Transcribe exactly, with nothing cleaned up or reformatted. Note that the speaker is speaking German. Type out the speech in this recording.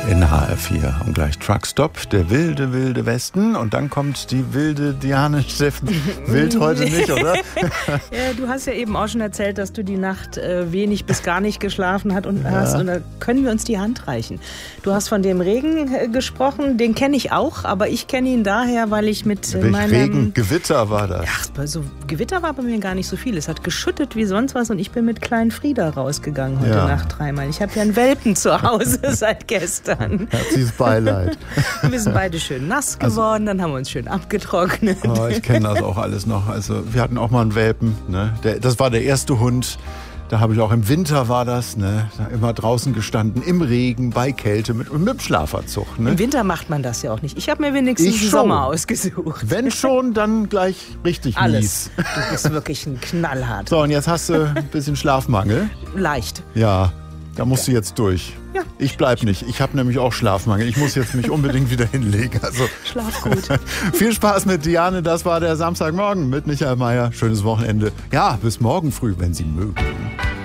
in H R vier. Und gleich Truckstop, der wilde, wilde Westen. Und dann kommt die wilde Diane Steffen. Wild heute nicht, oder? Ja, du hast ja eben auch schon erzählt, dass du die Nacht äh, wenig bis gar nicht geschlafen hat und Ja. hast. Und da können wir uns die Hand reichen. Du hast von dem Regen äh, gesprochen, den kenne ich auch, aber ich kenne ihn daher, weil ich mit äh, meinem... Regen, Gewitter war das. Ach, so Gewitter war bei mir gar nicht so viel. Es hat geschüttet wie sonst was und ich bin mit kleinen Frieda rausgegangen heute Ja. Nacht dreimal. Ich habe ja einen Welpen zu Hause seit gestern. Herzliches Beileid. Wir sind beide schön nass geworden, dann haben wir uns schön abgetrocknet. Oh, ich kenne das auch alles noch. Also wir hatten auch mal einen Welpen. Ne? Der, das war der erste Hund. Da habe ich auch im Winter war das, ne? Da immer draußen gestanden, im Regen, bei Kälte mit, und mit dem Schlafanzug. Ne? Im Winter macht man das ja auch nicht. Ich habe mir wenigstens Ich den schon. Sommer ausgesucht. Wenn schon, dann gleich richtig Alles. mies. Du bist wirklich ein Knallhart. So, und jetzt hast du ein bisschen Schlafmangel. Leicht. Ja, da musst du jetzt durch. Ja. Ich bleib nicht. Ich habe nämlich auch Schlafmangel. Ich muss jetzt mich unbedingt wieder hinlegen. Also Schlaf gut. viel Spaß mit Diane. Das war der Samstagmorgen mit Michael Mayer. Schönes Wochenende. Ja, bis morgen früh, wenn Sie mögen.